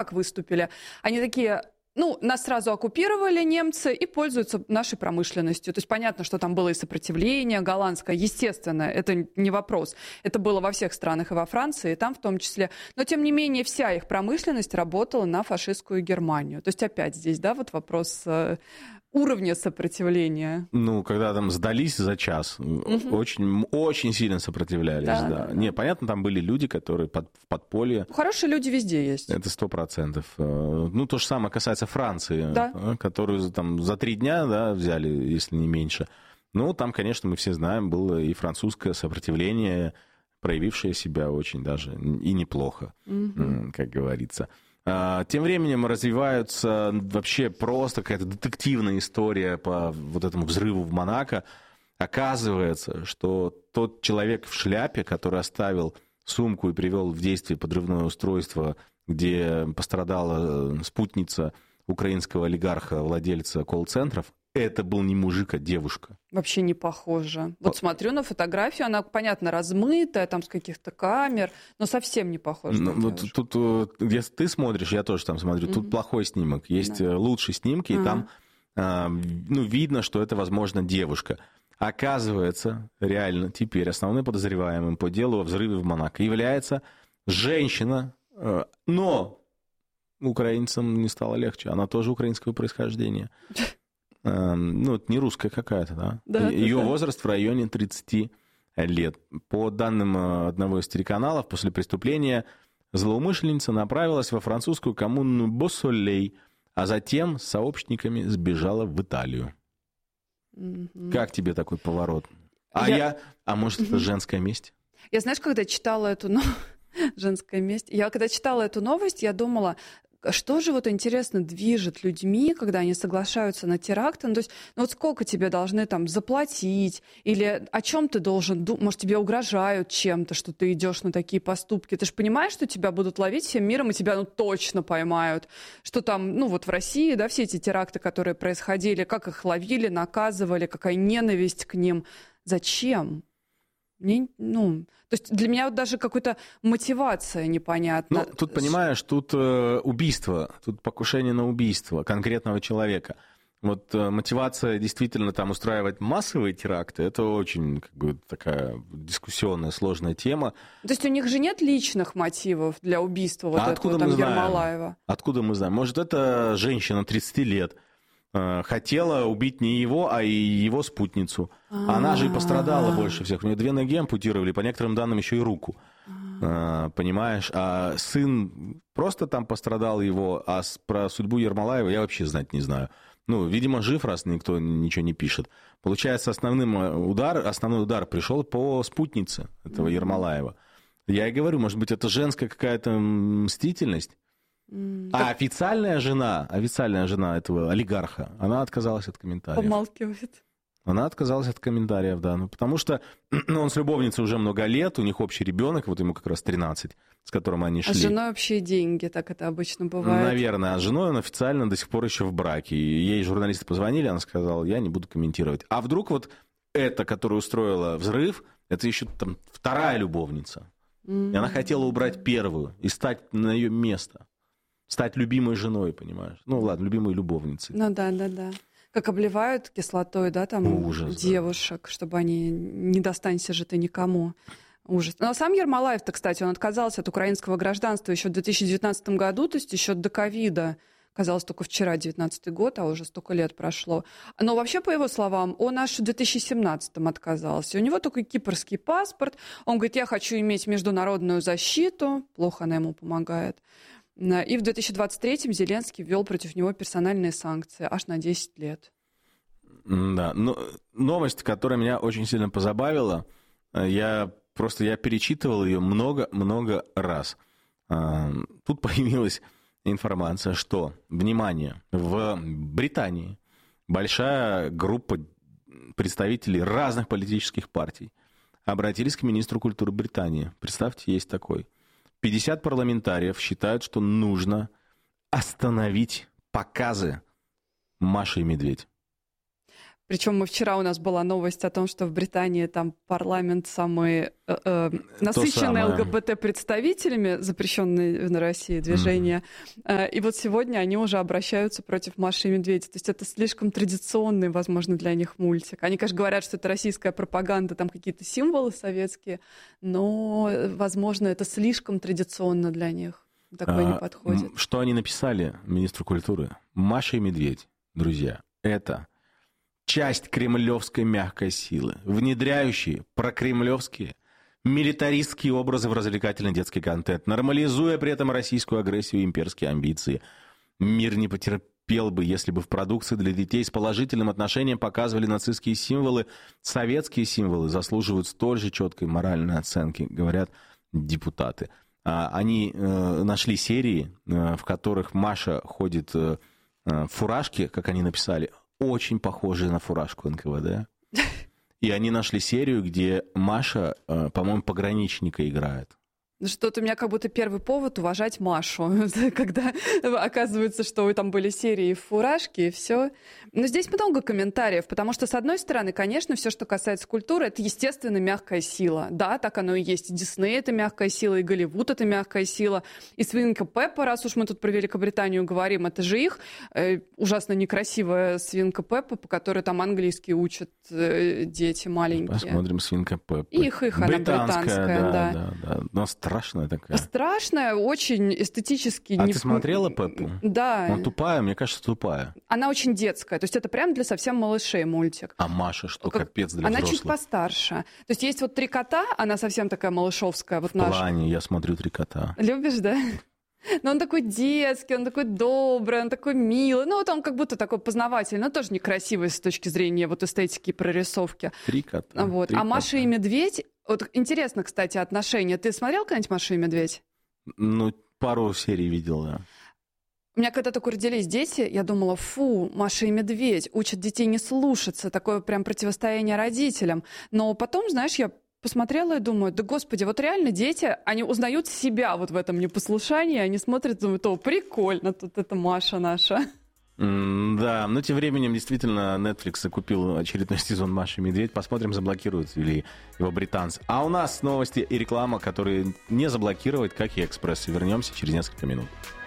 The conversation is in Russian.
как выступили. Они такие... нас сразу оккупировали немцы и пользуются нашей промышленностью. То есть понятно, что там было и сопротивление голландское, естественно, это не вопрос. Это было во всех странах, и во Франции, и там в том числе. Но, тем не менее, вся их промышленность работала на фашистскую Германию. То есть опять здесь, да, вот вопрос уровня сопротивления. Когда там сдались за час, очень, очень сильно сопротивлялись, да. Не, понятно, там были люди, которые в подполье. Хорошие люди везде есть. Это 100%. То же самое касается Франции, которую там за 3 дня, да, взяли, если не меньше. Там, конечно, мы все знаем, было и французское сопротивление, проявившее себя очень даже и неплохо, как говорится. Тем временем развивается вообще просто какая-то детективная история по вот этому взрыву в Монако. Оказывается, что тот человек в шляпе, который оставил сумку и привел в действие подрывное устройство, где пострадала спутница украинского олигарха, владельца колл-центров, это был не мужик, а девушка. Вообще не похоже. Вот смотрю на фотографию, она, понятно, размытая, там с каких-то камер, но совсем не похожа на девушку. Тут, где ты смотришь, я тоже там смотрю, тут плохой снимок. Есть лучшие снимки, и там видно, что это, возможно, девушка. Оказывается, реально теперь основным подозреваемым по делу о взрыве в Монако является женщина, но украинцам не стало легче. Она тоже украинского происхождения. Не русская какая-то, да? Ее возраст в районе 30 лет. По данным одного из телеканалов, после преступления злоумышленница направилась во французскую коммуну Боссолей, а затем с сообщниками сбежала в Италию. Как тебе такой поворот? Может, это женская месть? Я, знаешь, когда читала эту женская месть, когда читала эту новость, я думала, что же интересно движет людьми, когда они соглашаются на теракты? То есть, сколько тебе должны там заплатить? Или о чем ты должен думать? Может, тебе угрожают чем-то, что ты идешь на такие поступки? Ты же понимаешь, что тебя будут ловить всем миром, и тебя точно поймают. Что там, в России, да, все эти теракты, которые происходили, как их ловили, наказывали, какая ненависть к ним. Зачем? То есть для меня даже какая-то мотивация непонятна. Тут, понимаешь, тут убийство, тут покушение на убийство конкретного человека. Мотивация действительно там устраивать массовые теракты, это очень такая дискуссионная, сложная тема. То есть у них же нет личных мотивов для убийства этого Ермолаева? Откуда мы знаем? Может, это женщина 30 лет, хотела убить не его, а и его спутницу. Она же и пострадала больше всех. У нее 2 ноги ампутировали, по некоторым данным еще и руку. Понимаешь? А сын просто там пострадал его, а про судьбу Ермолаева я вообще знать не знаю. Видимо, жив, раз никто ничего не пишет. Получается, основной удар пришел по спутнице этого Ермолаева. Я и говорю, может быть, это женская какая-то мстительность? А официальная жена этого олигарха, она отказалась от комментариев. Помалкивает. Она отказалась от комментариев, да. Потому что он с любовницей уже много лет, у них общий ребенок, ему как раз 13, с которым они шли. А с женой общие деньги, так это обычно бывает. Наверное, а с женой он официально до сих пор еще в браке. И ей журналисты позвонили, она сказала, я не буду комментировать. А вдруг эта, которая устроила взрыв, это еще там 2-я любовница. И она хотела убрать 1-ю и стать на ее место. Стать любимой женой, понимаешь? Любимой любовницей. Да. Как обливают кислотой, да, там ужас, девушек, чтобы они не достанься же ты никому. Ужас. Но сам Ермолаев-то, кстати, он отказался от украинского гражданства еще в 2019 году, то есть еще до ковида. Казалось, только вчера, 19-й год, а уже столько лет прошло. Но вообще, по его словам, он аж в 2017-м отказался. У него только кипрский паспорт. Он говорит, я хочу иметь международную защиту. Плохо она ему помогает. И в 2023-м Зеленский ввел против него персональные санкции аж на 10 лет. Да, новость, которая меня очень сильно позабавила, я перечитывал ее много-много раз. Тут появилась информация, что, внимание, в Британии большая группа представителей разных политических партий обратились к министру культуры Британии. Представьте, есть такой. 50 парламентариев считают, что нужно остановить показы «Маша и медведь». Причем вчера у нас была новость о том, что в Британии там парламент самый насыщенный ЛГБТ-представителями, запрещенные на России движения. И вот сегодня они уже обращаются против Маши и Медведя. То есть это слишком традиционный, возможно, для них мультик. Они, конечно, говорят, что это российская пропаганда, там какие-то символы советские, но, возможно, это слишком традиционно для них. Такое не подходит. Что они написали министру культуры? Маша и Медведь, друзья, это часть кремлевской мягкой силы, внедряющие прокремлевские милитаристские образы в развлекательный детский контент, нормализуя при этом российскую агрессию и имперские амбиции. Мир не потерпел бы, если бы в продукции для детей с положительным отношением показывали нацистские символы. Советские символы заслуживают столь же четкой моральной оценки, говорят депутаты. Они нашли серии, в которых Маша ходит в фуражке, как они написали, очень похожие на фуражку НКВД. И они нашли серию, где Маша, по-моему, пограничника играет. Что-то у меня как будто первый повод уважать Машу, когда оказывается, что там были серии фуражки и все. Но здесь много комментариев, потому что, с одной стороны, конечно, все, что касается культуры, это, естественно, мягкая сила. Да, так оно и есть. И Дисней — это мягкая сила, и Голливуд — это мягкая сила. И свинка Пеппа, раз уж мы тут про Великобританию говорим, это же их ужасно некрасивая свинка Пеппа, по которой там английский учат дети маленькие. Посмотрим свинка Пеппа. Их, она британская, да. Но страшная такая. Страшная, очень эстетически. А ты смотрела Пеппу? Да. Она тупая? Мне кажется, тупая. Она очень детская. То есть это прям для совсем малышей мультик. А Маша что, капец для она взрослых? Она чуть постарше. То есть есть вот «Три кота», она совсем такая малышовская. Вот в плане, я смотрю «Три кота». Любишь, да? Но он такой детский, он такой добрый, он такой милый. Ну, вот он как будто такой познавательный, но тоже некрасивый с точки зрения вот эстетики и прорисовки. «Три кота». Вот. «Три кота». Маша и Медведь... Вот интересно, кстати, отношения. Ты смотрел когда-нибудь «Машу и Медведь»? Ну, пару серий видел, да. У меня когда только родились дети, я думала, фу, Маша и Медведь учат детей не слушаться, такое прям противостояние родителям. Но потом, знаешь, я посмотрела и думаю, да господи, вот реально дети, они узнают себя вот в этом непослушании, они смотрят и думают, о, прикольно, тут это Маша наша. Да, но тем временем действительно Netflix купил очередной сезон «Маши и Медведь». Посмотрим, заблокируют ли его британцы. А у нас новости и реклама, которые не заблокировать, как и «Экспресс». Вернемся через несколько минут.